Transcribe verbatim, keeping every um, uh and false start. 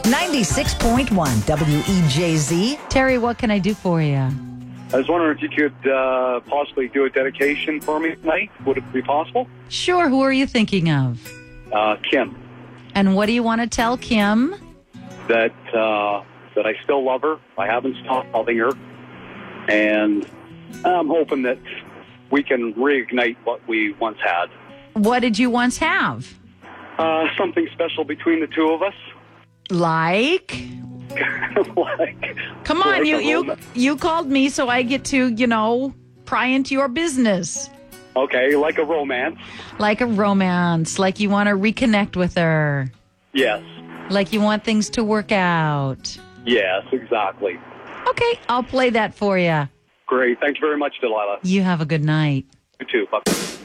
ninety-six point one W E J Z. Terry, what can I do for you? I was wondering if you could uh, possibly do a dedication for me tonight. Would it be possible? Sure. Who are you thinking of? Uh, Kim, And what do you want to tell Kim? that uh, that I still love her. I haven't stopped loving her. And I'm hoping that we can reignite what we once had. What did you once have? Uh, something special between the two of us. Like? like, Come on, like you a you rom- you called me, so I get to, you know, pry into your business. Okay, like a romance. Like a romance, like you want to reconnect with her, Yes. like you want things to work out. Yes, exactly. Okay, I'll play that for you. Great. Thank you very much, Delilah. You have a good night. You too. Bye.